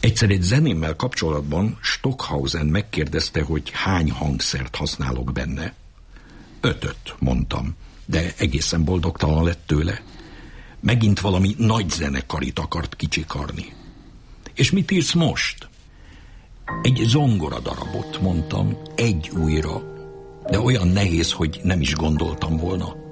Egyszer egy zenémmel kapcsolatban Stockhausen megkérdezte, hogy hány hangszert használok benne. 5, mondtam, de egészen boldogtalan lett tőle. Megint valami nagy zenekarit akart kicsikarni. És mit írsz most? Egy zongoradarabot, mondtam, egy újra, de olyan nehéz, hogy nem is gondoltam volna.